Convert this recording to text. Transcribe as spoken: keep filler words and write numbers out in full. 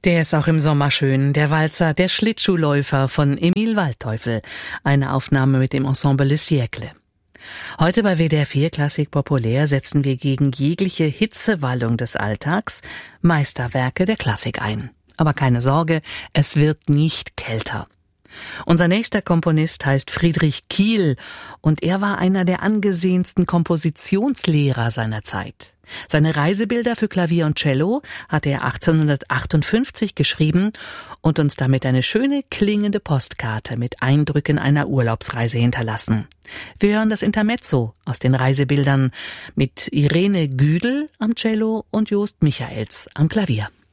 Der ist auch im Sommer schön, der Walzer Der Schlittschuhläufer von Emil Waldteufel, eine Aufnahme mit dem Ensemble Le Siècle. Heute bei W D R vier Klassik Populär setzen wir gegen jegliche Hitzewallung des Alltags Meisterwerke der Klassik ein. Aber keine Sorge, es wird nicht kälter. Unser nächster Komponist heißt Friedrich Kiel und er war einer der angesehensten Kompositionslehrer seiner Zeit. Seine Reisebilder für Klavier und Cello hatte er achtzehnhundertachtundfünfzig geschrieben und uns damit eine schöne klingende Postkarte mit Eindrücken einer Urlaubsreise hinterlassen. Wir hören das Intermezzo aus den Reisebildern mit Irene Güdel am Cello und Jost Michaels am Klavier.